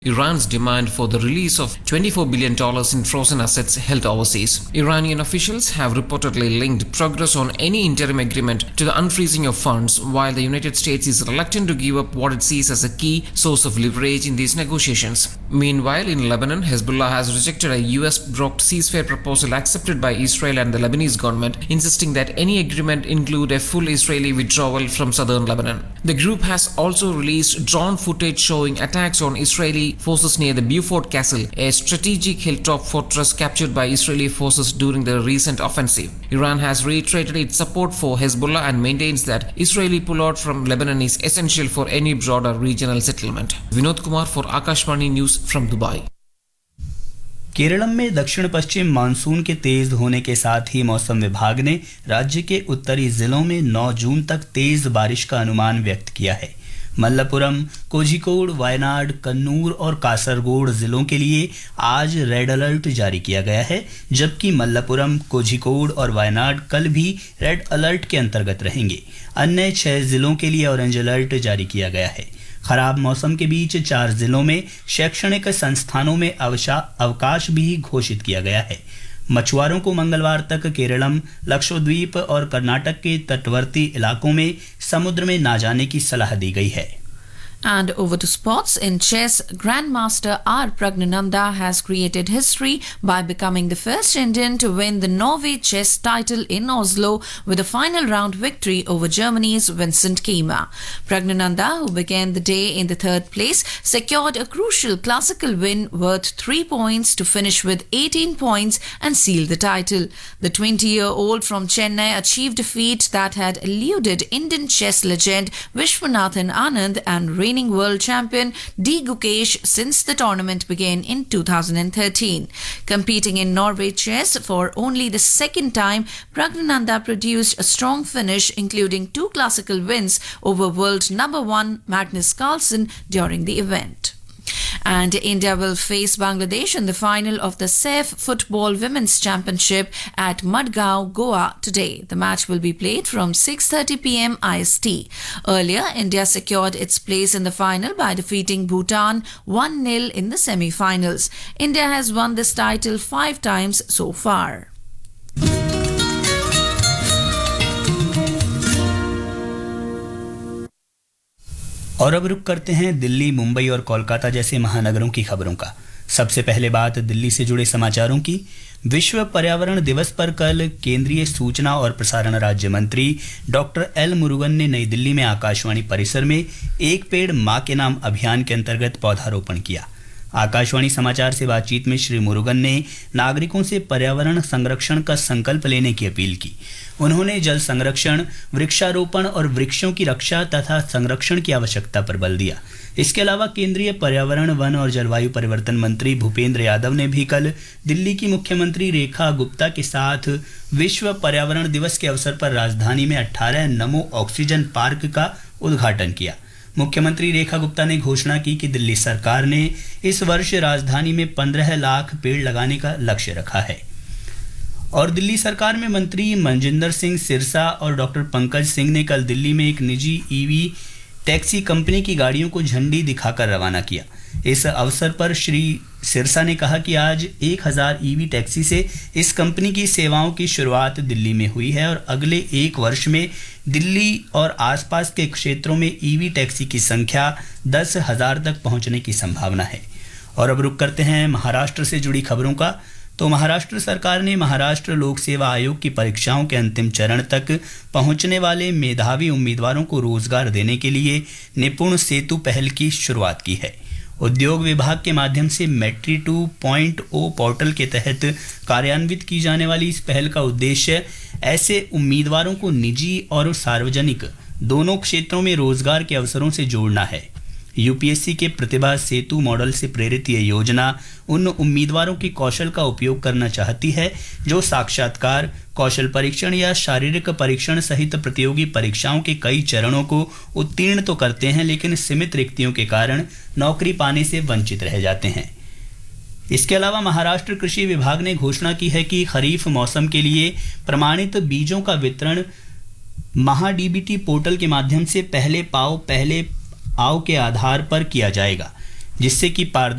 Iran's demand for the release of $24 billion in frozen assets held overseas. Iranian officials have reportedly linked progress on any interim agreement to the unfreezing of funds, while the United States is reluctant to give up what it sees as a key source of leverage in these negotiations. Meanwhile, in Lebanon, Hezbollah has rejected a US-blocked ceasefire proposal accepted by Israel and the Lebanese government, insisting that any agreement include a full Israeli withdrawal from southern Lebanon. The group has also released drone footage showing attacks on Israeli forces near the Beaufort Castle, a strategic hilltop fortress captured by Israeli forces during the recent offensive. Iran has reiterated its support for Hezbollah and maintains that Israeli pullout from Lebanon is essential for any broader regional settlement. Vinod Kumar for Akashvani News from Dubai. Kerala में दक्षिण पश्चिम monsoon के तेज होने के साथ ही मौसम विभाग ने राज्य के उत्तरी जिलों में 9 जून तक तेज बारिश का अनुमान व्यक्त किया है। मल्लपुरम, कोझिकोड, वायनाड, कन्नूर और कासरगोड जिलों के लिए आज रेड अलर्ट जारी किया गया है, जबकि मल्लपुरम, कोझिकोड और वायनाड कल भी रेड अलर्ट के अंतर्गत रहेंगे। अन्य 6 जिलों के लिए ऑरेंज अलर्ट जारी किया गया है। खराब मौसम के बीच 4 जिलों में शैक्षणिक संस्थानों में अवकाश भी घोषित किया गया है। मछुआरों को मंगलवार तक केरलम, लक्षद्वीप और कर्नाटक के तटवर्ती इलाकों में समुद्र में ना जाने की सलाह दी गई है। And over to sports. In chess, Grandmaster R. Pragnananda has created history by becoming the first Indian to win the Norway chess title in Oslo with a final round victory over Germany's Vincent Kiemer. Pragnananda, who began the day in the 3rd place, secured a crucial classical win worth 3 points to finish with 18 points and seal the title. The 20-year-old from Chennai achieved a feat that had eluded Indian chess legend Vishwanathan Anand and reigning world champion D. Gukesh since the tournament began in 2013. Competing in Norway chess for only the second time, Pragnananda produced a strong finish, including 2 classical wins over world number 1 Magnus Carlsen during the event. And India will face Bangladesh in the final of the SAFE Football Women's Championship at Madgaon, Goa today. The match will be played from 6:30 p.m. IST. Earlier, India secured its place in the final by defeating Bhutan 1-0 in the semi-finals. India has won this title 5 times so far. और अब रुक करते हैं दिल्ली, मुंबई और कोलकाता जैसे महानगरों की खबरों का। सबसे पहले बात दिल्ली से जुड़े समाचारों की। विश्व पर्यावरण दिवस पर कल केंद्रीय सूचना और प्रसारण राज्य मंत्री डॉक्टर एल मुरुगन ने नई दिल्ली में आकाशवाणी परिसर में एक पेड़ मां के नाम अभियान के अंतर्गत पौधारोपण किया। आकाशवाणी समाचार से बातचीत में श्री मुरुगन ने नागरिकों से पर्यावरण संरक्षण का संकल्प लेने की अपील की। उन्होंने जल संरक्षण, वृक्षारोपण और वृक्षों की रक्षा तथा संरक्षण की आवश्यकता पर बल दिया। इसके अलावा केंद्रीय पर्यावरण, वन और जलवायु परिवर्तन मंत्री भूपेंद्र यादव ने भी कल दिल्ली की मुख्यमंत्री रेखा गुप्ता के साथ विश्व पर्यावरण दिवस के अवसर पर राजधानी में 18 नमो ऑक्सीजन पार्क का उद्घाटन किया। मुख्यमंत्री रेखा गुप्ता ने घोषणा की कि दिल्ली सरकार ने इस वर्ष राजधानी में 15 लाख पेड़ लगाने का लक्ष्य रखा है। और दिल्ली सरकार में मंत्री मनजिंदर सिंह सिरसा और डॉक्टर पंकज सिंह ने कल दिल्ली में एक निजी ईवी टैक्सी कंपनी की गाड़ियों को झंडी दिखाकर रवाना किया। इस अवसर पर श्री सिरसा ने कहा कि आज 1000 ईवी टैक्सी से इस कंपनी की सेवाओं की शुरुआत दिल्ली में हुई है और अगले 1 वर्ष में दिल्ली और आसपास के क्षेत्रों में ईवी टैक्सी की संख्या 10,000 तक पहुंचने की संभावना है। और अब रुक करते हैं महाराष्ट्र से जुड़ी खबरों का। तो महाराष्ट्र सरकार ने महाराष्ट्र लोक सेवा आयोग की परीक्षाओं के अंतिम चरण तक पहुंचने वाले मेधावी उम्मीदवारों को रोजगार देने के लिए निपुण सेतु पहल की शुरुआत की है। उद्योग विभाग के माध्यम से मैट्री 2.0 पोर्टल के तहत कार्यान्वित की जाने वाली इस पहल का उद्देश्य ऐसे उम्मीदवारों को निजी और सार्वजनिक दोनों क्षेत्रों में रोजगार के अवसरों से जोड़ना है। यूपीएससी के प्रतिभा सेतु मॉडल से प्रेरित ये योजना उन उम्मीदवारों के कौशल का उपयोग करना चाहती है जो साक्षात्कार, कौशल परीक्षण या शारीरिक परीक्षण सहित प्रतियोगी परीक्षाओं के कई चरणों को उत्तीर्ण तो करते हैं, लेकिन सीमित रिक्तियों के कारण नौकरी पाने से वंचित रह जाते हैं। इसके अलावा महाराष्ट्र कृषि विभाग ने घोषणा की है कि खरीफ मौसम के लिए प्रमाणित बीजों का वितरण महाडीबीटी पोर्टल के माध्यम से पहले पाव पहले आओ के आधार पर किया जाएगा, जिससे कि